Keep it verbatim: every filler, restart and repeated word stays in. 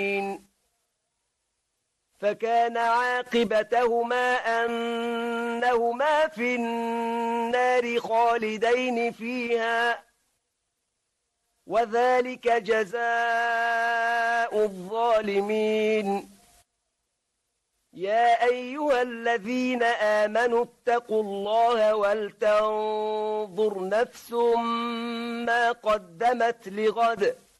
فكان عاقبتهما أنهما في النار خالدين فيها وذلك جزاء الظالمين. يا أيها الذين آمنوا اتقوا الله ولتنظر نفس ما قدمت لغد